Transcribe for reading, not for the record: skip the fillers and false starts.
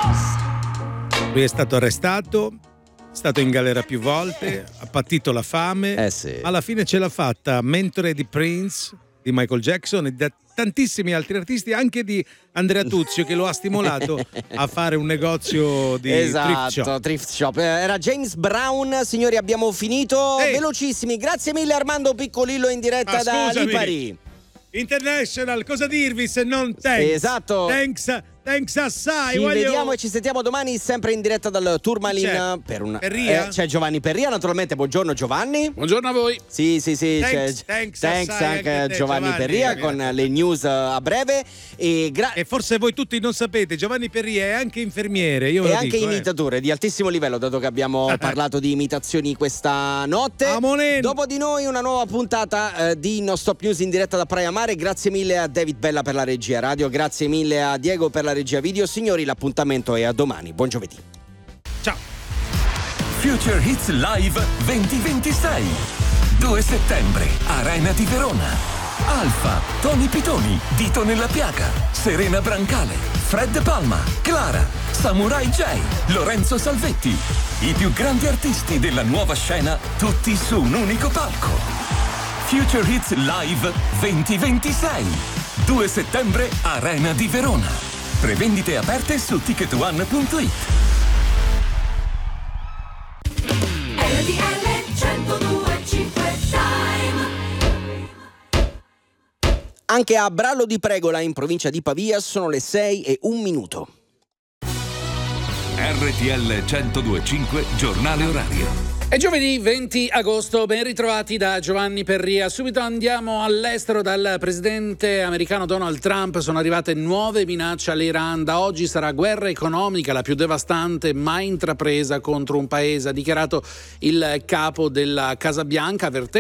Lui è stato arrestato, è stato in galera più volte, ha patito la fame, sì. ma alla fine ce l'ha fatta, mentore di Prince, di Michael Jackson e da tantissimi altri artisti, anche di Andrea Tuzio, che lo ha stimolato a fare un negozio di thrift shop. Era James Brown, signori, abbiamo finito. Velocissimi, grazie mille Armando Piccolillo in diretta da Lipari. International, cosa dirvi se non thanks? Esatto. Thanks assai. Ci vediamo e ci sentiamo domani sempre in diretta dal Tourmaline Perria? C'è Giovanni Perria, naturalmente. Buongiorno Giovanni. Buongiorno a voi. Sì. Thanks anche Giovanni Perria con le news a breve e forse voi tutti non sapete, Giovanni Perria è anche infermiere, e anche imitatore di altissimo livello, dato che abbiamo parlato di imitazioni questa notte. Dopo di noi una nuova puntata di Non Stop News in diretta da Praia Mare. Grazie mille a David Bella per la regia radio, grazie mille a Diego per la regia video. Signori, l'appuntamento è a domani. Buon giovedì. Ciao. Future Hits Live 2026. 2 settembre, Arena di Verona. Alfa, Tony Pitoni, Dito nella Piaga, Serena Brancale, Fred Palma, Clara, Samurai J, Lorenzo Salvetti. I più grandi artisti della nuova scena, tutti su un unico palco. Future Hits Live 2026. 2 settembre, Arena di Verona. Prevendite aperte su ticketone.it. Anche a Brallo di Pregola, in provincia di Pavia, sono le 6:01. RTL 102.5, giornale orario. È giovedì 20 agosto, ben ritrovati da Giovanni Perria. Subito andiamo all'estero dal presidente americano Donald Trump. Sono arrivate nuove minacce all'Iran. Da oggi sarà guerra economica, la più devastante mai intrapresa contro un paese, ha dichiarato il capo della Casa Bianca, avvertendo